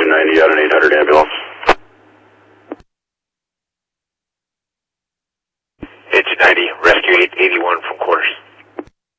290 out an 800 ambulance. Hey, 290, rescue 881 from quarters.